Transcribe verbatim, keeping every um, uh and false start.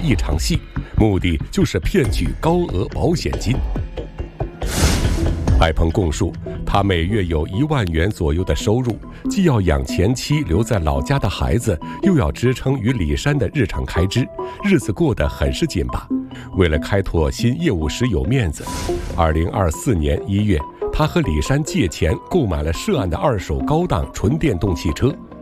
一场戏，目的就是骗取高额保险金。艾鹏供述，他每月有一万元左右的收入，既要养前妻留在老家的孩子，又要支撑与李珊的日常开支，日子过得很是紧巴。为了开拓新业务时有面子，二零二四年一月，他和李珊借钱购买了涉案的二手高档纯电动汽车。